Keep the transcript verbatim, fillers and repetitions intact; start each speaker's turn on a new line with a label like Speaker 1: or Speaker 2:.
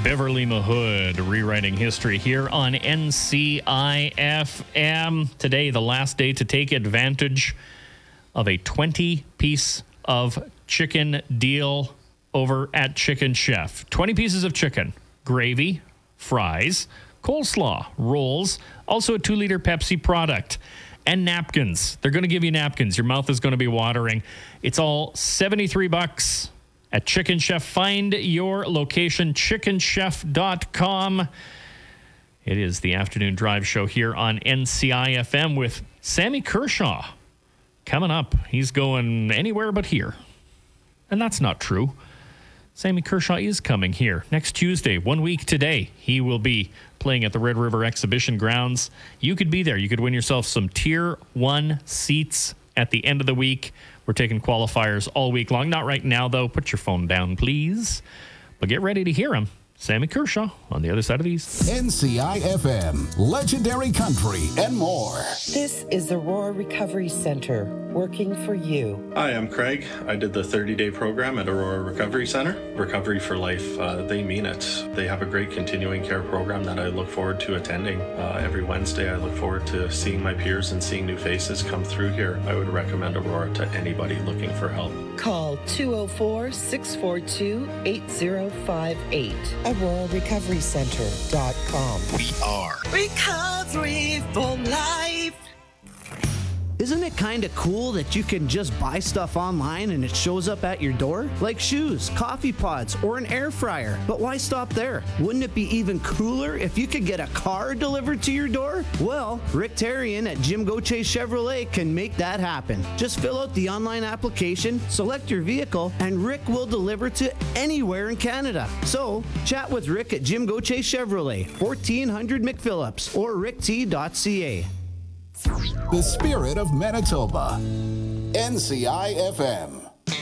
Speaker 1: Beverly Mahood rewriting history here on N C I F M. Today, the last day to take advantage of a twenty-piece of chicken deal over at Chicken Chef. twenty pieces of chicken, gravy, fries, coleslaw, rolls, also a two-liter Pepsi product, and napkins. They're going to give you napkins. Your mouth is going to be watering. It's all seventy-three bucks at Chicken Chef. Find your location, chicken chef dot com. It is the afternoon drive show here on N C I F M with Sammy Kershaw. Coming up, he's going anywhere but here. And that's not true. Sammy Kershaw is coming here next Tuesday, one week today. He will be playing at the Red River Exhibition Grounds. You could be there. You could win yourself some Tier one seats at the end of the week. We're taking qualifiers all week long. Not right now, though. Put your phone down, please. But get ready to hear him. Sammy Kershaw on the other side of these.
Speaker 2: N C I F M, legendary country and more.
Speaker 3: This is Aurora Recovery Center, working for you.
Speaker 4: Hi, I'm Craig. I did the thirty-day program at Aurora Recovery Center. Recovery for Life, uh, they mean it. They have a great continuing care program that I look forward to attending. Uh, every Wednesday, I look forward to seeing my peers and seeing new faces come through here. I would recommend Aurora to anybody looking for help.
Speaker 3: Call two oh four, six four two, eight oh five eight. Aurora Recovery Center dot com.
Speaker 2: We are
Speaker 3: Recovery for Life.
Speaker 5: Isn't it kind of cool that you can just buy stuff online and it shows up at your door? Like shoes, coffee pods, or an air fryer. But why stop there? Wouldn't it be even cooler if you could get a car delivered to your door? Well, Rick Tarian at Jim Gauthier Chevrolet can make that happen. Just fill out the online application, select your vehicle, and Rick will deliver to anywhere in Canada. So, chat with Rick at Jim Gauthier Chevrolet, fourteen hundred McPhillips, or rick t dot c a.
Speaker 2: the spirit of Manitoba. N C I F M.